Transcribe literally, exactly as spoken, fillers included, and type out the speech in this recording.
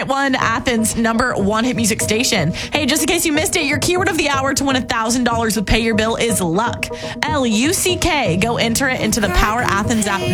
point one, Athens' number one hit music station. Hey, just in case you missed it, your keyword of the hour to win one thousand dollars with Pay Your Bill is luck. L U C K. Go enter it into the Power Athens app